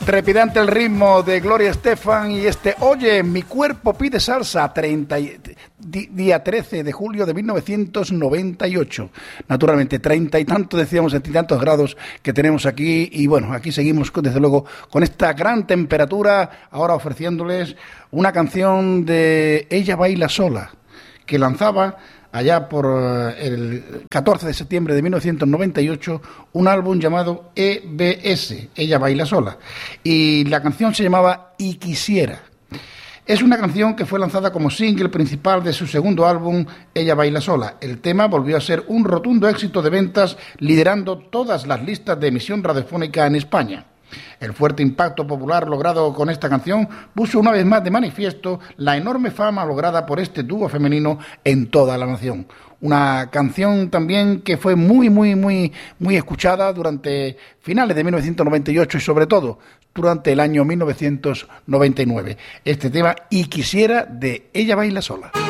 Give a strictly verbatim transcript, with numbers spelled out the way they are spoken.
Trepidante el ritmo de Gloria Estefan y este Oye, mi cuerpo pide salsa, treinta, di, día trece de julio de mil novecientos noventa y ocho. Naturalmente, treinta y tantos, decíamos, treinta y tantos grados que tenemos aquí. Y bueno, aquí seguimos desde luego con esta gran temperatura, ahora ofreciéndoles una canción de Ella baila sola, que lanzaba allá por el catorce de septiembre de mil novecientos noventa y ocho, un álbum llamado E B S, Ella baila sola, y la canción se llamaba Y quisiera. Es una canción que fue lanzada como single principal de su segundo álbum, Ella baila sola. El tema volvió a ser un rotundo éxito de ventas, liderando todas las listas de emisión radiofónica en España. El fuerte impacto popular logrado con esta canción puso una vez más de manifiesto la enorme fama lograda por este dúo femenino en toda la nación. Una canción también que fue muy, muy, muy, muy escuchada durante finales de mil novecientos noventa y ocho y sobre todo durante el año mil novecientos noventa y nueve. Este tema, Y quisiera, de Ella baila sola.